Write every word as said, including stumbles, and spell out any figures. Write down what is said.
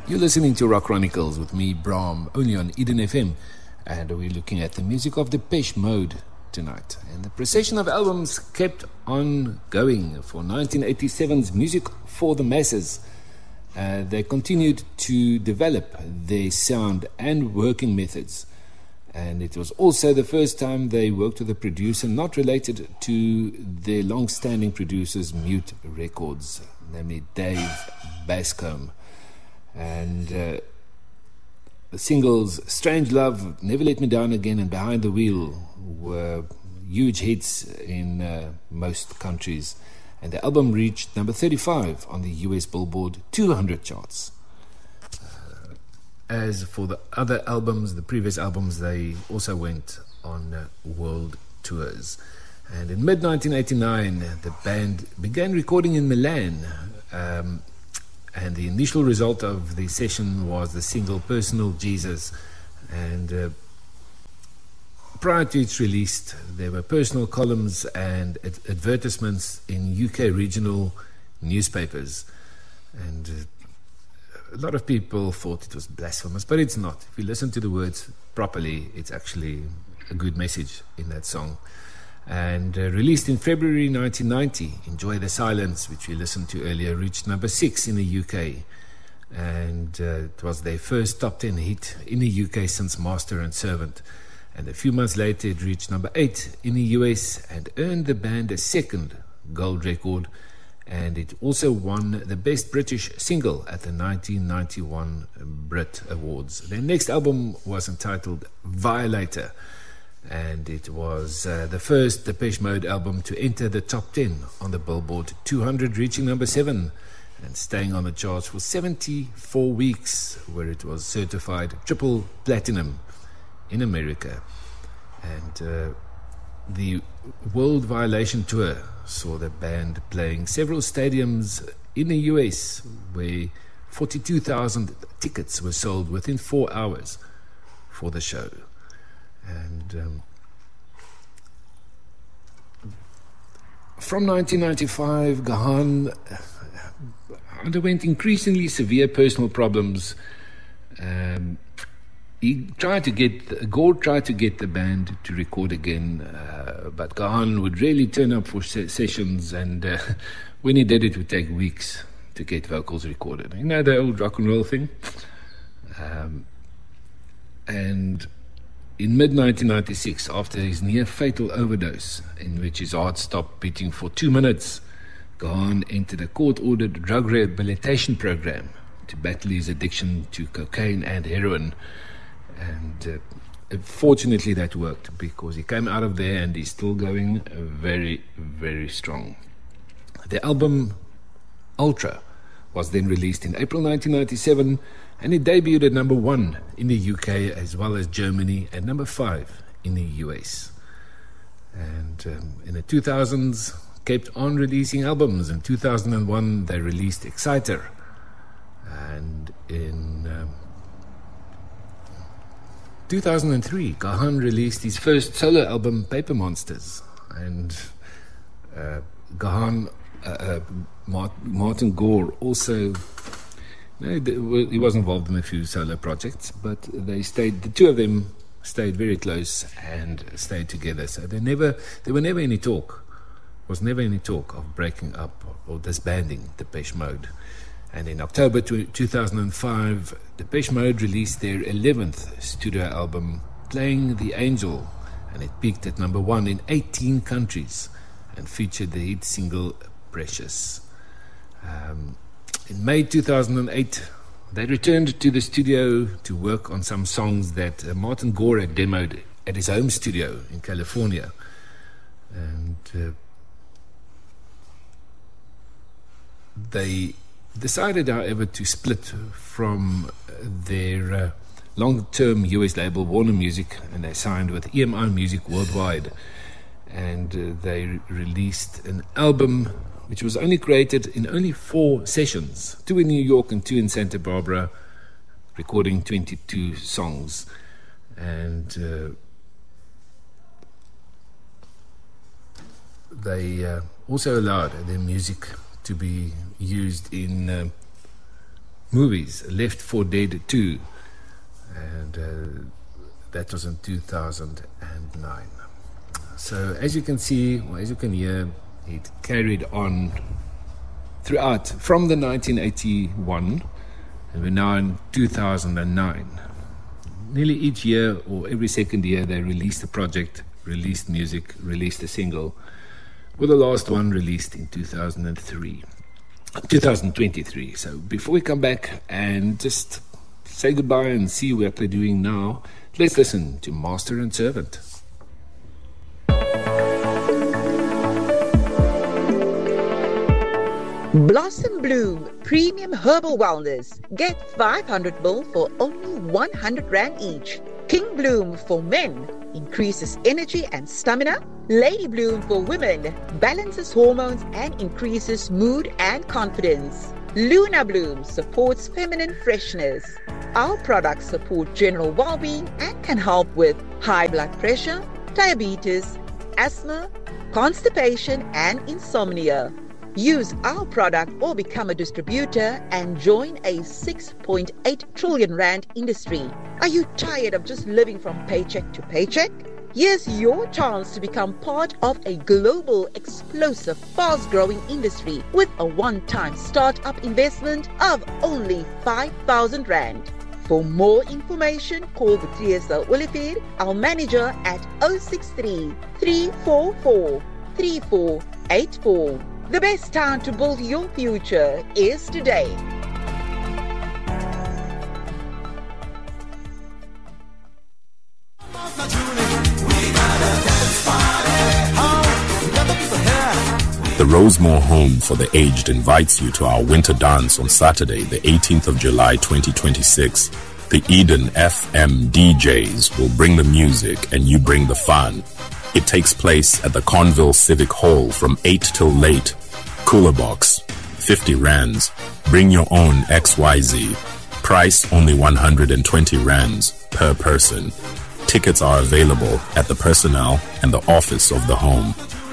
You're listening to Rock Chronicles with me, Brahm, only on Eden F M, and we're looking at the music of Depeche Mode tonight. And the procession of albums kept on going for nineteen eighty-seven's Music for the Masses. Uh, they continued to develop their sound and working methods. And it was also the first time they worked with a producer not related to their long-standing producers, Mute Records, namely Dave Bascombe. And uh, the singles Strange Love, Never Let Me Down Again, and Behind the Wheel were huge hits in uh, most countries. And the album reached number thirty-five on the U S Billboard two hundred charts. Uh, as for the other albums, the previous albums, they also went on uh, world tours. And in mid nineteen eighty-nine, the band began recording in Milan. Um, And the initial result of the session was the single Personal Jesus. And uh, prior to its release, there were personal columns and ad- advertisements in U K regional newspapers. And uh, a lot of people thought it was blasphemous, but it's not. If you listen to the words properly, it's actually a good message in that song. And uh, released in February nineteen ninety, Enjoy the Silence, which we listened to earlier, reached number six in the U K. And uh, it was their first top ten hit in the U K since Master and Servant. And a few months later, it reached number eight in the U S and earned the band a second gold record. And it also won the Best British Single at the nineteen ninety-one Brit Awards. Their next album was entitled Violator. And it was uh, the first Depeche Mode album to enter the top ten on the Billboard two hundred, reaching number seven and staying on the charts for seventy-four weeks, where it was certified triple platinum in America. And uh, the World Violation Tour saw the band playing several stadiums in the U S, where forty-two thousand tickets were sold within four hours for the show. And um, from nineteen ninety-five, Gahan underwent increasingly severe personal problems. Um, he tried to get Gore tried to get the band to record again, uh, but Gahan would rarely turn up for se- sessions, and uh, when he did, it would take weeks to get vocals recorded. You know the old rock and roll thing. Um, and In mid nineteen ninety-six, after his near-fatal overdose, in which his heart stopped beating for two minutes, Gahan entered a court-ordered drug rehabilitation program to battle his addiction to cocaine and heroin. And uh, fortunately that worked, because he came out of there and he's still going very, very strong. The album Ultra was then released in April nineteen ninety-seven, and it debuted at number one in the U K as well as Germany, and number five in the U S. And um, in the two thousands, kept on releasing albums. In two thousand one, they released Exciter. And in um, two thousand three, Gahan released his first solo album, Paper Monsters. And uh, Gahan, uh, uh, Martin Gore also... No, he was involved in a few solo projects, but they stayed. The two of them stayed very close and stayed together. So they never, there were never any talk. Was never any talk of breaking up or disbanding Depeche Mode. And in October two thousand five, Depeche Mode released their eleventh studio album, Playing the Angel, and it peaked at number one in eighteen countries and featured the hit single Precious. Um, In May two thousand eight, they returned to the studio to work on some songs that uh, Martin Gore had demoed at his home studio in California. And uh, they decided, however, to split from their uh, long-term U S label, Warner Music, and they signed with E M I Music Worldwide. And uh, they re- released an album which was only created in only four sessions, two in New York and two in Santa Barbara, recording twenty-two songs. And uh, they uh, also allowed their music to be used in uh, movies, Left four Dead two, and uh, that was in two thousand nine. So as you can see, or as you can hear, it carried on throughout from the nineteen eighty-one, and we're now in two thousand nine. Nearly each year or every second year they released a project, released music, released a single, with the last one released in two thousand three, two thousand twenty-three. So before we come back and just say goodbye and see what they're doing now, let's listen to Master and Servant. Blossom Bloom Premium Herbal Wellness. Get five hundred mil for only one hundred rand each. King Bloom for men increases energy and stamina. Lady Bloom for women balances hormones and increases mood and confidence. Luna Bloom supports feminine freshness. Our products support general well-being and can help with high blood pressure, diabetes, asthma, constipation and insomnia. Use our product or become a distributor and join a six point eight trillion rand industry. Are you tired of just living from paycheck to paycheck? Here's your chance to become part of a global, explosive, fast-growing industry with a one-time start-up investment of only five thousand rand. For more information, call Patricia Olivier, our manager at zero six three, three four four, three four eight four. The best time to build your future is today. The Rosemore Home for the Aged invites you to our winter dance on Saturday, the eighteenth of July twenty twenty-six. The Eden F M D Js will bring the music and you bring the fun. It takes place at the Conville Civic Hall from eight till late. Cooler box, fifty rands. Bring your own X Y Z. Price only one hundred twenty rands per person. Tickets are available at the personnel and the office of the home.